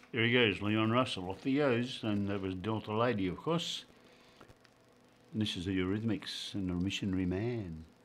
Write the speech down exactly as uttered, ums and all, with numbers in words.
Here he goes, Leon Russell. Off he goes, and that was Delta Lady, of course. And this is the Eurythmics and the Missionary Man.